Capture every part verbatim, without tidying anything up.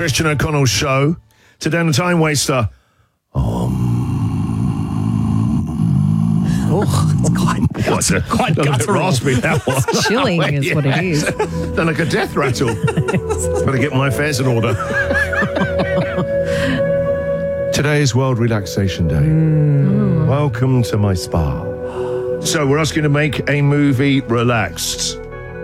Christian O'Connell Show. Today on the Time Waster. Oh, it's quite, What's it? quite guttural. Raspy, that was. Chilling is what it is. They're like a death rattle. Better get my affairs in order. Today is World Relaxation Day. Mm. Welcome to my spa. So we're asking you to make a movie relaxed.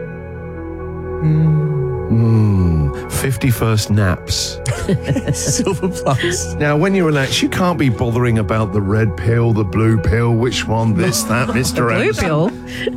Mm. fifty-first naps. Silver Plus. Now, when you relax, you can't be bothering about the red pill, the blue pill, which one, this, that, Mister Blue Anderson. pill.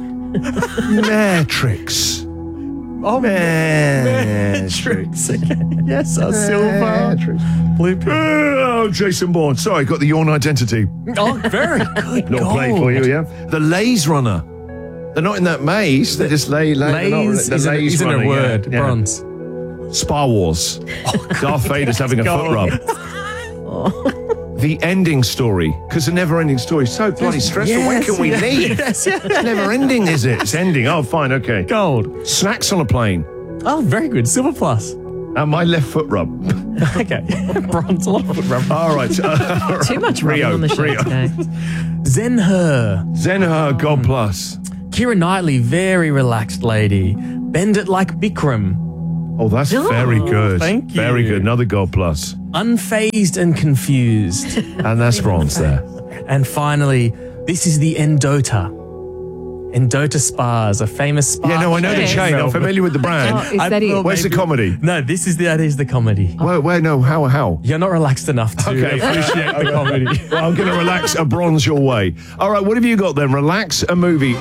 Matrix. Oh, Matrix. Yes, a silver. Matrix. Blue pill. Oh, Jason Bourne. Sorry, got the Yawn Identity. Oh, very good. Little play for you, yeah? The Lays Runner. They're not in that maze. They just lay. lay Lays the isn't, Lays isn't Runner, a word. Yeah, yeah. Bronze. Spa Wars. Oh, Darth Vader's having a Go foot rub. The ending story, because the never-ending story is so bloody stressful. Yes, when can we yes, leave? yes, yes. It's never-ending, is it? It's ending. Oh, fine, okay. Gold. Snacks on a plane. Oh, very good. Silver Plus. And my left foot rub. Okay. Bronze. A lot of foot rub. All right. Uh, Too much rubbing Rio, on the show Rio. today. Zen-Her. Zen-Her, God Plus. Keira Knightley, very relaxed lady. Bend it like Bikram. Oh, that's very good. thank Very you. good. Another God Plus. Unfazed and confused. And that's bronze there. And finally, this is the Endota. Endota Spas, a famous spa. Yeah, no, I know the Yes. chain. I'm familiar with the Oh, brand. is I that it? thought Where's the maybe- comedy? No, this is the that is the comedy. Where, where, no, how, how? You're not relaxed enough to Okay. appreciate the comedy. Well, I'm going to relax a bronze your way. All right, what have you got then? Relax a movie.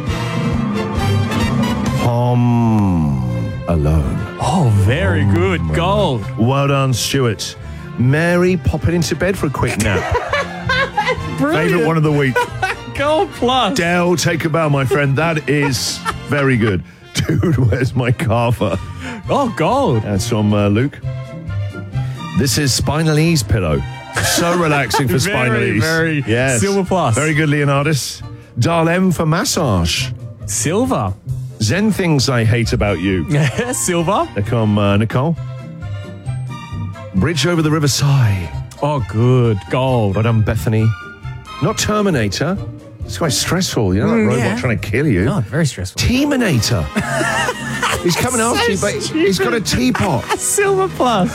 Home Alone. Oh, very good. Gold. Well done, Stuart. Mary popping into bed for a quick nap. Favourite one of the week. Gold plus. Dell, take a bow, my friend. That is very good. Dude, where's my carver? Oh, gold. That's from uh, Luke. This is Spinalese pillow. So relaxing for Very, Spinalese. very yes. silver plus. Very good, Leonardus. Darlem for massage. Silver. Zen things I hate about you. Silver. There come uh, Nicole. Bridge over the River Sigh. Oh, good. Gold. Well done, Bethany. Not Terminator. It's quite stressful. You know, that Mm, robot yeah. trying to kill you. No, very stressful. Teaminator. He's coming after you, but he's got a teapot. Silver plus.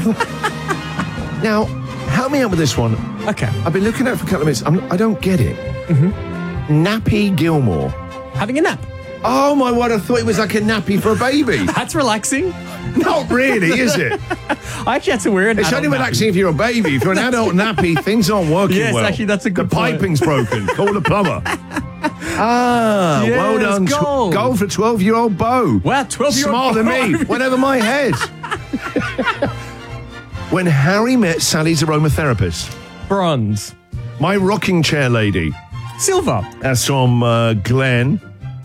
Now, help me out with this one. Okay. I've been looking at it for a couple of minutes. I'm, I don't get it. Mm-hmm. Nappy Gilmore. Having a nap. Oh my word, I thought it was like a nappy for a baby. That's relaxing. Not really, is it? I actually had to wear an It's only adult relaxing if you're a baby. If you're an adult nappy, things aren't working Yes, well. actually, that's a good The point. piping's broken. Call the plumber. Ah, Yes, well done. Tw- gold. goal for twelve-year-old Bo. Wow, twelve-year-old Smarter than me. Went over my head. When Harry met Sally's aromatherapist. Bronze. My rocking chair lady. Silver. That's from uh, Glenn.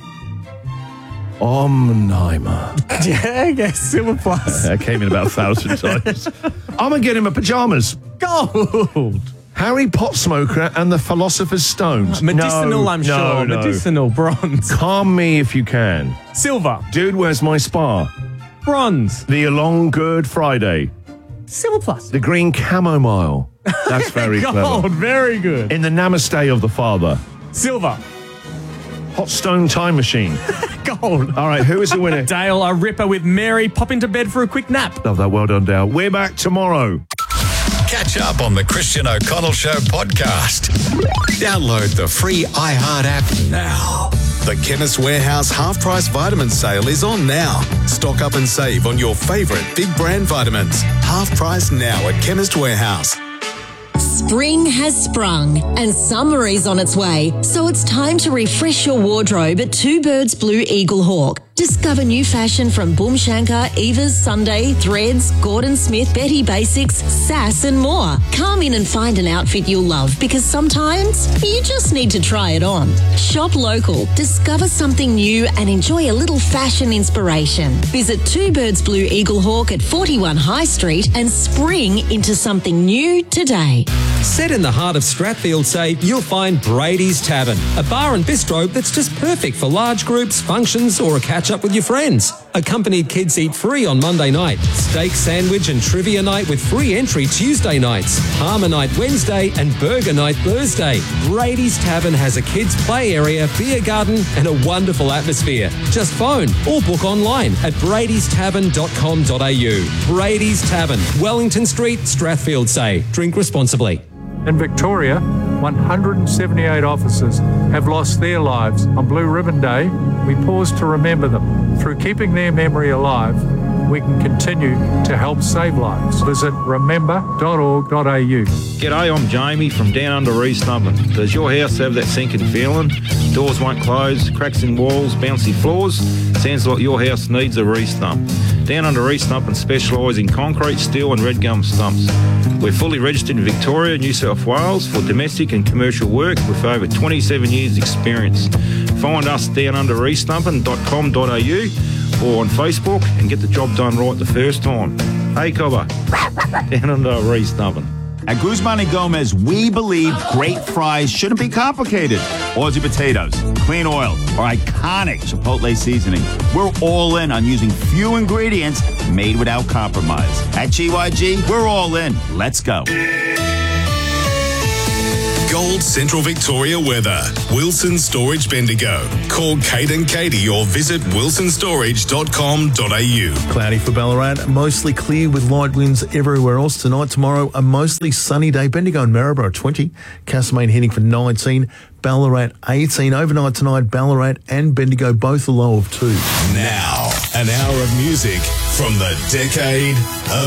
Omnimer. Yeah, I guess silver plus. That came in about a thousand times. I'm going to get him a pyjamas. Gold. Harry Potsmoker and the Philosopher's Stones. Medicinal, No, I'm no, sure. no. Medicinal. Bronze. Calm me if you can. Silver. Dude, where's my spa? Bronze. The Along Good Friday. Silver plus. The Green Chamomile. That's very Gold. clever. Very good. In the Namaste of the Father. Silver. Hot Stone Time Machine. Gold. All right, who is the winner? Dale, a ripper with Mary. Pop into bed for a quick nap. Love that. Well done, Dale. We're back tomorrow. Catch up on the Christian O'Connell Show podcast. Download the free iHeart app now. The Chemist Warehouse half-price vitamin sale is on now. Stock up and save on your favourite big brand vitamins. Half price now at Chemist Warehouse. Spring has sprung and summer is on its way, so it's time to refresh your wardrobe at Two Birds Blue Eagle Hawk. Discover new fashion from Boom Shankar, Eva's Sunday, Threads, Gordon Smith, Betty Basics, Sass and more. Come in and find an outfit you'll love because sometimes you just need to try it on. Shop local, discover something new and enjoy a little fashion inspiration. Visit Two Birds Blue Eagle Hawk at forty-one High Street and spring into something new today. Set in the heart of Stratfield, say, you'll find Brady's Tavern, a bar and bistro that's just perfect for large groups, functions, or a catch-up with your friends. A Accompanied kids eat free on Monday night. Steak sandwich and trivia night with free entry Tuesday nights. Palmer night Wednesday and burger night Thursday. Brady's Tavern has a kids' play area, beer garden and a wonderful atmosphere. Just phone or book online at bradys tavern dot com dot a u. Brady's Tavern, Wellington Street, Strathfield Say. Drink responsibly. In Victoria, one hundred seventy-eight officers have lost their lives. On Blue Ribbon Day, we pause to remember them. Through keeping their memory alive, we can continue to help save lives. Visit remember dot org dot a u. G'day, I'm Jamie from down under Reesnubbin. Does your house have that sinking feeling? Doors won't close, cracks in walls, bouncy floors? Sounds like your house needs a re-stump. Down under Reesnubbin specialise in concrete, steel and red gum stumps. We're fully registered in Victoria, New South Wales for domestic and commercial work with over twenty-seven years experience. Find us down under reesnubbin dot com dot a u or on Facebook and get the job done right the first time. Hey, Cobber, down under Reesnubbin. At Guzman and Gomez, we believe great fries shouldn't be complicated. Aussie potatoes, clean oil, or iconic Chipotle seasoning. We're all in on using few ingredients made without compromise. At G Y G, we're all in. Let's go. Gold Central Victoria weather. Wilson Storage Bendigo. Call Kate and Katie or visit wilson storage dot com dot a u. Cloudy for Ballarat, mostly clear with light winds everywhere else. Tonight, tomorrow, a mostly sunny day. Bendigo and Maryborough twenty. Castlemaine heading for nineteen. Ballarat eighteen. Overnight tonight, Ballarat and Bendigo both a low of two. Now, an hour of music from the decade of